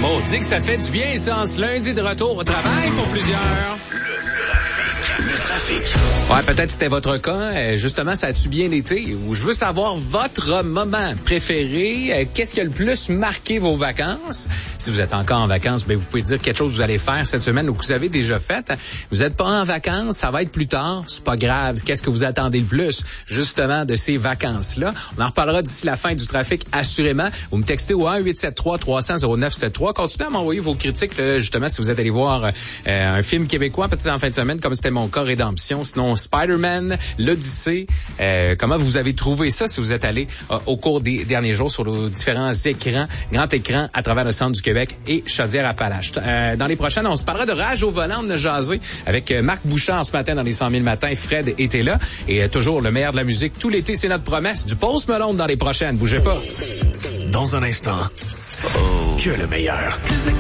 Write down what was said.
Maudit que ça fait du bien, ça, en ce lundi de retour au travail pour plusieurs. Le trafic. Ouais, peut-être c'était votre cas. Justement, ça a-tu bien été? Ou je veux savoir votre moment préféré. Qu'est-ce qui a le plus marqué vos vacances? Si vous êtes encore en vacances, ben vous pouvez dire quelque chose que vous allez faire cette semaine ou que vous avez déjà fait. Vous n'êtes pas en vacances, ça va être plus tard. C'est pas grave. Qu'est-ce que vous attendez le plus, justement, de ces vacances-là? On en reparlera d'ici la fin du trafic, assurément. Vous me textez au 1-873-300-0973. Continuez à m'envoyer vos critiques, là, justement, si vous êtes allé voir un film québécois, peut-être en fin de semaine, comme c'était mon cas, Rédemption. Sinon, Spider-Man, l'Odyssée. Comment vous avez trouvé ça si vous êtes allé au cours des derniers jours sur les différents écrans, grands écrans à travers le centre du Québec et Chaudière-Appalaches. Dans les prochaines, on se parlera de Rage au volant de jaser avec Marc Bouchard ce matin dans les 100 000 matins. Fred était là. Et toujours le meilleur de la musique. Tout l'été, c'est notre promesse. Du Post Malone dans les prochaines. Bougez pas. Dans un instant, que le meilleur.